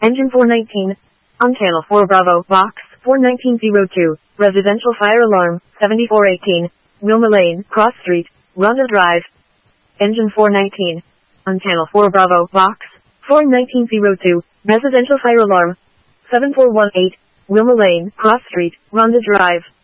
Engine 419. On channel 4 Bravo, box 41902, residential fire alarm, 7418, Wilma Lane, Cross Street, Rhonda Drive. Engine 419. On channel 4 Bravo, box 41902, residential fire alarm, 7418, Wilma Lane, Cross Street, Rhonda Drive.